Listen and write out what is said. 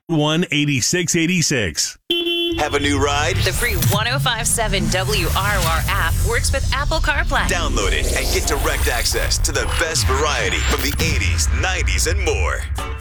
18686. Have a new ride? The free 1057 WROR app works with Apple CarPlay. Download it and get direct access to the best variety from the 80s, 90s, and more.